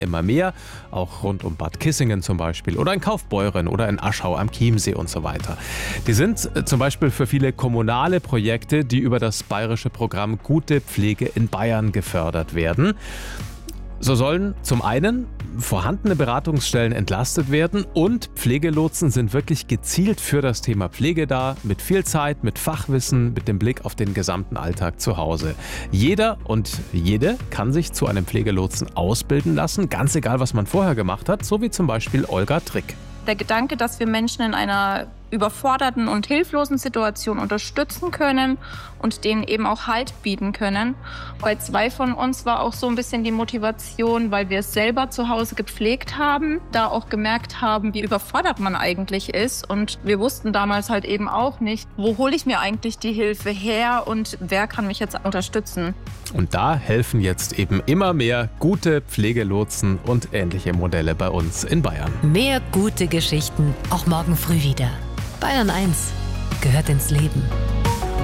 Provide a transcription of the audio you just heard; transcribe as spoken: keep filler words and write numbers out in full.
immer mehr, auch rund um Bad Kissingen zum Beispiel oder in Kaufbeuren oder in Aschau am Chiemsee und so weiter. Die sind äh, zum Beispiel für viele kommunale Projekte, die über das bayerische Programm Gute Pflege in Bayern gefördert werden. So sollen zum einen vorhandene Beratungsstellen entlastet werden und Pflegelotsen sind wirklich gezielt für das Thema Pflege da, mit viel Zeit, mit Fachwissen, mit dem Blick auf den gesamten Alltag zu Hause. Jeder und jede kann sich zu einem Pflegelotsen ausbilden lassen, ganz egal, was man vorher gemacht hat, so wie zum Beispiel Olga Trick. Der Gedanke, dass wir Menschen in einer überforderten und hilflosen Situation unterstützen können und denen eben auch Halt bieten können. Bei zwei von uns war auch so ein bisschen die Motivation, weil wir es selber zu Hause gepflegt haben, da auch gemerkt haben, wie überfordert man eigentlich ist. Und wir wussten damals halt eben auch nicht, wo hole ich mir eigentlich die Hilfe her und wer kann mich jetzt unterstützen. Und da helfen jetzt eben immer mehr gute Pflegelotsen und ähnliche Modelle bei uns in Bayern. Mehr gute Geschichten, auch morgen früh wieder. Bayern eins gehört ins Leben.